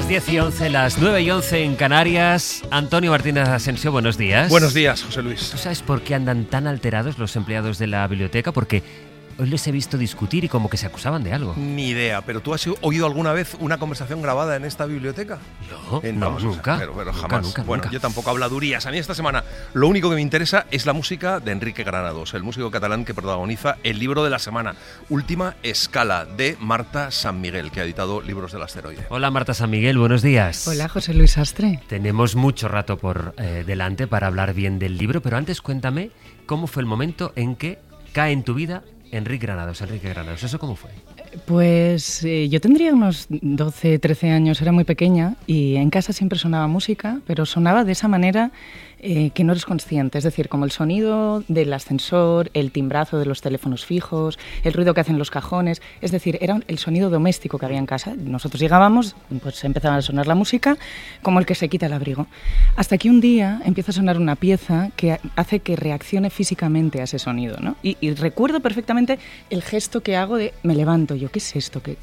10:11, las 9:11 en Canarias. Antonio Martínez Asensio, buenos días. Buenos días, José Luis. ¿Tú sabes por qué andan tan alterados los empleados de la biblioteca? Porque hoy les he visto discutir y como que se acusaban de algo. Ni idea, pero ¿tú has oído alguna vez una conversación grabada en esta biblioteca? No, nunca. Pero jamás. Nunca. Yo tampoco habladurías. A mí esta semana lo único que me interesa es la música de Enrique Granados, el músico catalán que protagoniza el libro de la semana, Última Escala, de Marta San Miguel, que ha editado Libros del Asteroide. Hola Marta San Miguel, buenos días. Hola José Luis Astre. Tenemos mucho rato por delante para hablar bien del libro, pero antes cuéntame cómo fue el momento en que cae en tu vida Enrique Granados, ¿eso cómo fue? Pues yo tendría unos 12, 13 años, era muy pequeña y en casa siempre sonaba música, pero sonaba de esa manera que no eres consciente, es decir, como el sonido del ascensor, el timbrazo de los teléfonos fijos, el ruido que hacen los cajones, es decir, era el sonido doméstico que había en casa. Nosotros llegábamos, pues empezaba a sonar la música como el que se quita el abrigo. Hasta que un día empieza a sonar una pieza que hace que reaccione físicamente a ese sonido, ¿no? Y recuerdo perfectamente el gesto que hago de me levanto. Yo, ¿qué es esto?